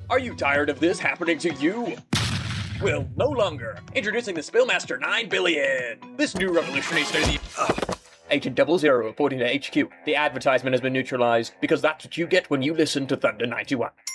Are you tired of this happening to you? Well, no longer. Introducing the Spillmaster 9 billion. This new revolutionary study. Agent 00 reporting to HQ. The advertisement has been neutralized because that's what you get when you listen to Thunder 91.